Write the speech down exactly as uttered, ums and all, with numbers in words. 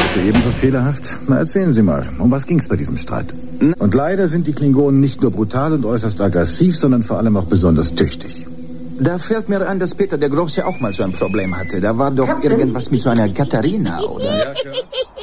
du ebenso fehlerhaft? Na, erzählen Sie mal, um was ging's bei diesem Streit? Und leider sind die Klingonen nicht nur brutal und äußerst aggressiv, sondern vor allem auch besonders tüchtig. Da fällt mir ein, dass Peter der Große auch mal so ein Problem hatte. Da war doch irgendwas mit so einer Katharina, oder? Ja, klar.